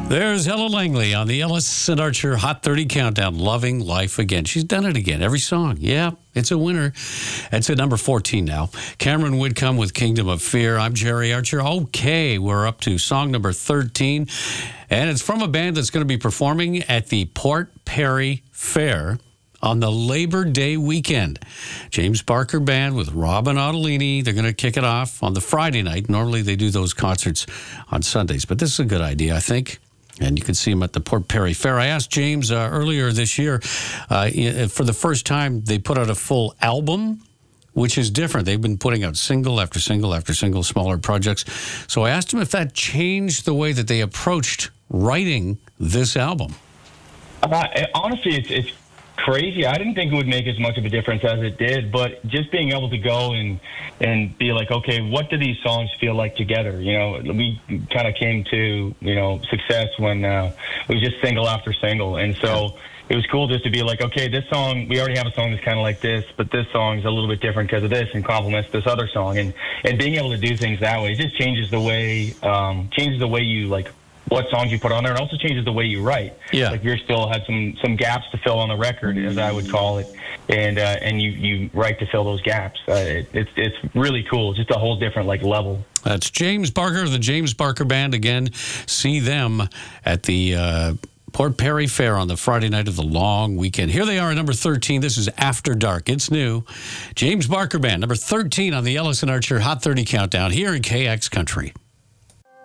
There's Ella Langley on the Ellis and Archer Hot 30 Countdown, Loving Life Again. She's done it again, every song. Yeah, it's a winner. It's at number 14 now. Cameron Whitcomb with Kingdom of Fear. I'm Jerry Archer. Okay, we're up to song number 13, and it's from a band that's going to be performing at the Port Perry Fair on the Labor Day weekend. James Barker Band with Robin Ottolini. They're going to kick it off on the Friday night. Normally they do those concerts on Sundays, but this is a good idea, I think. And you can see them at the Port Perry Fair. I asked James earlier this year, for the first time, they put out a full album, which is different. They've been putting out single after single after single, smaller projects. So I asked him if that changed the way that they approached writing this album. Honestly, it's crazy. I didn't think it would make as much of a difference as it did, but just being able to go and be like, okay, what do these songs feel like together? You know, we kind of came to, success when it was just single after single. And so it was cool just to be like, okay, this song, we already have a song that's kind of like this, but this song is a little bit different because of this and complements this other song. And being able to do things that way, it just changes the way you like what songs you put on there, and also changes the way you write. Yeah. Like you still had some gaps to fill on the record, as I would call it, and you write to fill those gaps. It's really cool. Just a whole different level. That's James Barker of the James Barker Band. Again, see them at the Port Perry Fair on the Friday night of the long weekend. Here they are at number 13. This is After Dark. It's new. James Barker Band, number 13 on the Ellis and Archer Hot 30 Countdown here in KX Country.